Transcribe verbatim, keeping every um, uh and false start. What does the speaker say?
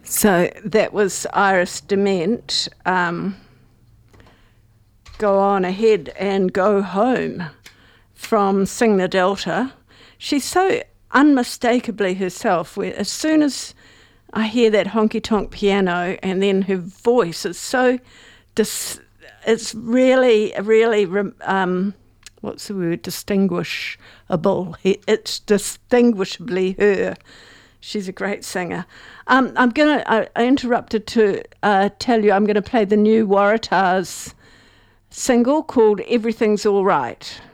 So that was Iris Dement, um, Go On Ahead and Go Home from Sing the Delta. She's so unmistakably herself, where as soon as I hear that honky-tonk piano and then her voice is so, dis- it's really, really, um, what's the word, distinguishable. It's distinguishably her. She's a great singer. Um, I'm going to, I, I interrupted to uh, tell you I'm going to play the new Waratahs single called Everything's All Right.